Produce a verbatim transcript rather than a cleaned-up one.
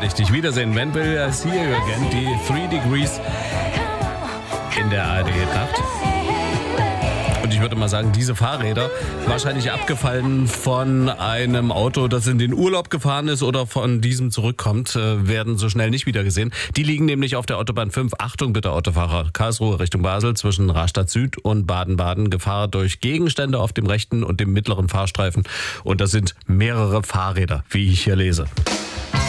richtig. Wiedersehen, wenn will I see you again. Die Three Degrees in der A R D-Nacht. Und ich würde mal sagen, diese Fahrräder, wahrscheinlich abgefallen von einem Auto, das in den Urlaub gefahren ist oder von diesem zurückkommt, werden so schnell nicht wieder gesehen. Die liegen nämlich auf der Autobahn fünf. Achtung bitte Autofahrer, Karlsruhe Richtung Basel zwischen Rastatt Süd und Baden-Baden. Gefahr durch Gegenstände auf dem rechten und dem mittleren Fahrstreifen. Und das sind mehrere Fahrräder, wie ich hier lese.